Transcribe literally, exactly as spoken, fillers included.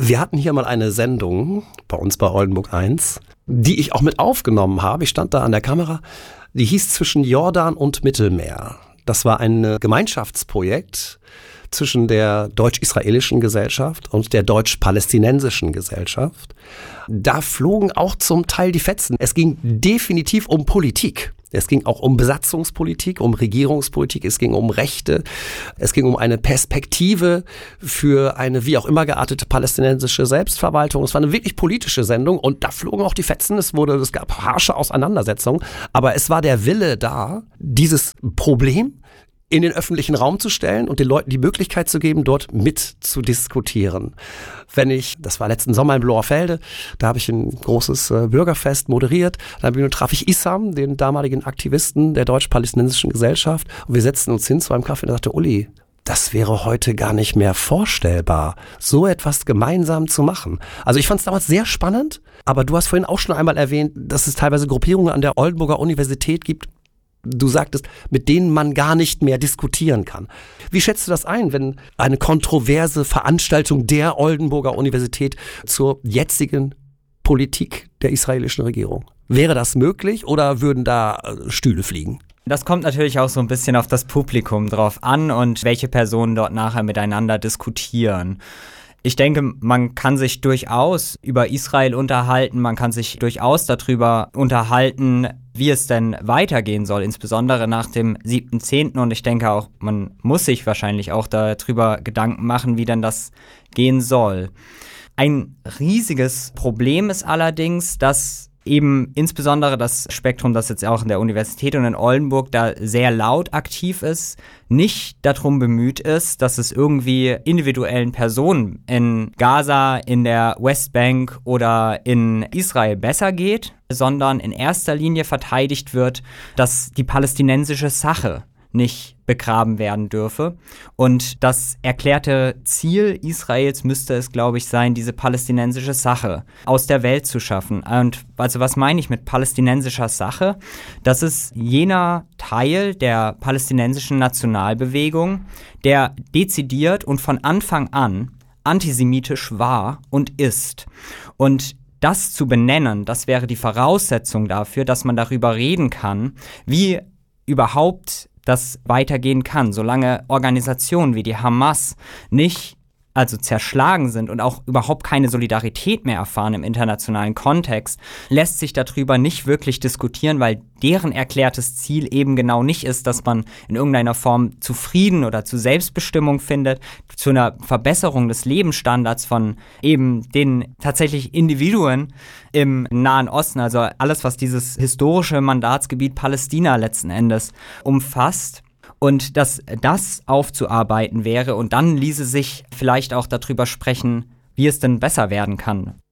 Wir hatten hier mal eine Sendung bei uns bei Oldenburg eins, die ich auch mit aufgenommen habe. Ich stand da an der Kamera. Die hieß Zwischen Jordan und Mittelmeer. Das war ein Gemeinschaftsprojekt zwischen der deutsch-israelischen Gesellschaft und der deutsch-palästinensischen Gesellschaft. Da flogen auch zum Teil die Fetzen. Es ging definitiv um Politik. Es ging auch um Besatzungspolitik, um Regierungspolitik, es ging um Rechte, es ging um eine Perspektive für eine wie auch immer geartete palästinensische Selbstverwaltung. Es war eine wirklich politische Sendung und da flogen auch die Fetzen. Es wurde, es gab harsche Auseinandersetzungen, aber es war der Wille da, dieses Problem in den öffentlichen Raum zu stellen und den Leuten die Möglichkeit zu geben, dort mit zu diskutieren. Wenn ich, das war letzten Sommer in Bloerfelde, da habe ich ein großes äh, Bürgerfest moderiert, dann traf ich Issam, den damaligen Aktivisten der deutsch-palästinensischen Gesellschaft, und wir setzten uns hin zu einem Kaffee und er sagte, Uli, das wäre heute gar nicht mehr vorstellbar, so etwas gemeinsam zu machen. Also ich fand es damals sehr spannend, aber du hast vorhin auch schon einmal erwähnt, dass es teilweise Gruppierungen an der Oldenburger Universität gibt, du sagtest, mit denen man gar nicht mehr diskutieren kann. Wie schätzt du das ein, wenn eine kontroverse Veranstaltung der Oldenburger Universität zur jetzigen Politik der israelischen Regierung? Wäre das möglich oder würden da Stühle fliegen? Das kommt natürlich auch so ein bisschen auf das Publikum drauf an und welche Personen dort nachher miteinander diskutieren. Ich denke, man kann sich durchaus über Israel unterhalten, man kann sich durchaus darüber unterhalten, wie es denn weitergehen soll, insbesondere nach dem siebten zehnten Und ich denke auch, man muss sich wahrscheinlich auch darüber Gedanken machen, wie denn das gehen soll. Ein riesiges Problem ist allerdings, dass eben insbesondere das Spektrum, das jetzt auch in der Universität und in Oldenburg da sehr laut aktiv ist, nicht darum bemüht ist, dass es irgendwie individuellen Personen in Gaza, in der Westbank oder in Israel besser geht, sondern in erster Linie verteidigt wird, dass die palästinensische Sache nicht begraben werden dürfe. Und das erklärte Ziel Israels müsste es, glaube ich, sein, diese palästinensische Sache aus der Welt zu schaffen. Und also was meine ich mit palästinensischer Sache? Das ist jener Teil der palästinensischen Nationalbewegung, der dezidiert und von Anfang an antisemitisch war und ist. Und das zu benennen, das wäre die Voraussetzung dafür, dass man darüber reden kann, wie überhaupt das weitergehen kann, solange Organisationen wie die Hamas nicht also zerschlagen sind und auch überhaupt keine Solidarität mehr erfahren im internationalen Kontext, lässt sich darüber nicht wirklich diskutieren, weil deren erklärtes Ziel eben genau nicht ist, dass man in irgendeiner Form zu Frieden oder zu Selbstbestimmung findet, zu einer Verbesserung des Lebensstandards von eben den tatsächlich Individuen im Nahen Osten, also alles, was dieses historische Mandatsgebiet Palästina letzten Endes umfasst. Und dass das aufzuarbeiten wäre und dann ließe sich vielleicht auch darüber sprechen, wie es denn besser werden kann.